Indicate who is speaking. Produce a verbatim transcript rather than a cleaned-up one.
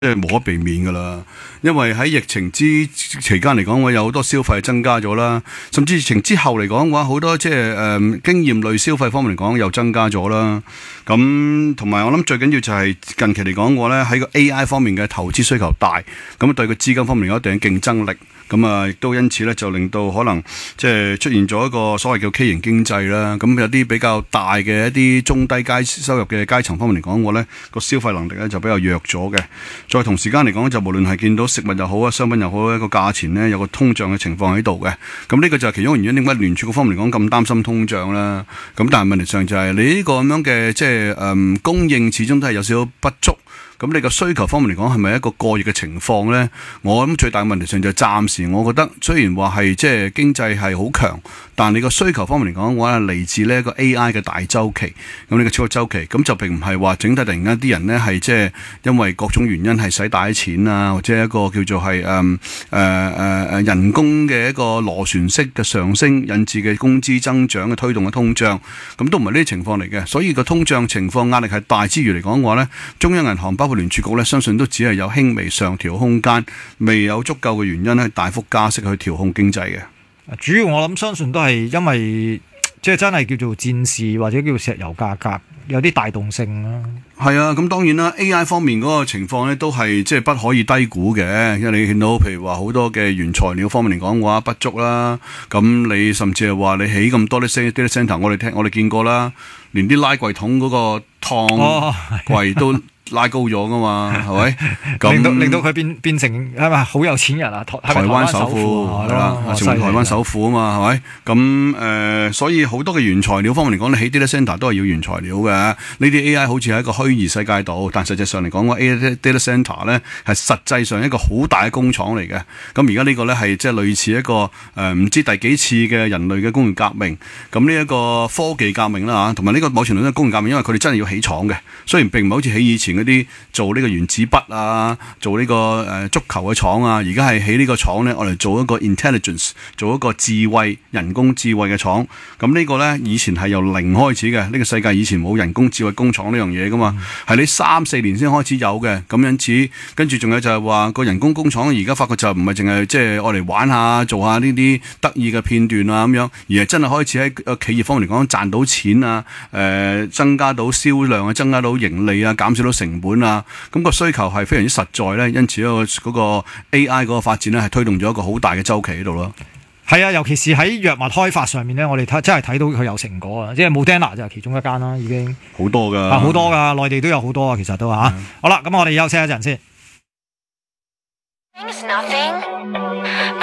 Speaker 1: 即係無可避免噶啦，因為喺疫情之期間嚟講，我有好多消費增加咗啦，甚至疫情之後嚟講嘅話，好多即係誒經驗類消費方面嚟講又增加咗啦。咁同埋我諗最緊要就係近期嚟講嘅話咧，喺個 A I 方面嘅投資需求大，咁對個資金方面有一定嘅競爭力。咁啊，亦都因此咧，就令到可能即係出現咗一個所謂叫 K 型經濟啦。咁有啲比較大嘅一啲中低階收入嘅階層方面嚟講，我咧個消費能力咧就比較弱咗嘅。再同時間嚟講，就無論係見到食物又好啊，商品又好，一個價錢咧有個通脹嘅情況喺度嘅。咁呢個就係其中原因，點解聯儲局方面嚟講咁擔心通脹啦？咁但係問題上就係你呢個咁樣嘅即係誒供應始終都係有少少不足。咁你個需求方面嚟講係咪一個過熱嘅情況呢？我諗最大嘅問題上就係暫時，我覺得雖然話係即係經濟係好強，但你個需求方面嚟講，我係嚟自呢一個 A I 嘅大周期，咁呢個超級周期，咁就並唔係話整體突然間啲人呢係即係因為各種原因係使大啲錢啊，或者一個叫做係誒誒誒誒人工嘅一個螺旋式嘅上升引致嘅工資增長嘅推動嘅通脹，咁都唔係呢啲情況嚟嘅。所以個通脹情況壓力係大之餘嚟講嘅話呢，中央銀行包括聯儲局咧，相信都只係有輕微上調空間，未有足夠嘅原因咧大幅加息去調控經濟嘅。
Speaker 2: 主要我諗相信都係因為即係真係叫做戰事或者叫做石油價格有啲帶動性啦。
Speaker 1: 係啊，咁當然啦 ，A I 方面嗰個情況咧都係即係不可以低估嘅，因為你見到譬如話好多嘅原材料方面嚟講嘅話不足啦，咁你甚至係話你起咁多啲 data center， 我哋聽我哋見過啦，連啲拉櫃桶嗰個燙櫃都拉高咗噶嘛，係咪？
Speaker 2: 令到令到佢變變成係咪好有錢人啊？台
Speaker 1: 台灣首富係啦，成為台灣首富啊嘛，係咪？咁誒、呃，所以好多嘅原材料方面嚟講，你起 data center 都係要原材料嘅。呢啲 A I 好似喺一個虛擬世界度，但實際上嚟講，個 data center 咧係實際上一個好大嘅工廠嚟嘅。咁而家呢個咧係即係類似一個誒唔、呃、知第幾次嘅人類嘅工業革命。咁呢一個科技革命啦嚇，同埋呢個某程度嘅工業革命，因為佢哋真係要起廠嘅，雖然並唔係好似起以前嗰啲做呢個原子筆啊，做呢、這個誒、呃、足球嘅廠啊，而家係起呢個廠咧，我哋做一個 intelligence， 做一個智慧人工智慧嘅廠。咁呢個咧以前係由零開始嘅，呢、這個世界以前冇人工智慧工廠呢樣嘢噶嘛，係你三四年先開始有嘅。咁因此跟住仲有就係話個人工工廠而家發覺就唔係淨係即係我嚟玩下做下呢啲得意嘅片段啊咁樣，而係真係開始喺企業方面嚟講賺到錢啊，誒、呃、增加到銷量啊，增加到盈利啊，減少到成本啊，咁、那個需求係非常之實在咧，因此嗰個 A I 嗰個發展咧係推動咗一個好大嘅周期喺度咯。
Speaker 2: 係啊，尤其是喺藥物開發上面咧，我哋睇真係睇到佢有成果啊！即係 Moderna 就係其中一間啦，已經
Speaker 1: 好多噶，
Speaker 2: 啊好多噶，內地都有好多啊，其實都嚇。嗯、好啦，咁我哋休息一陣先。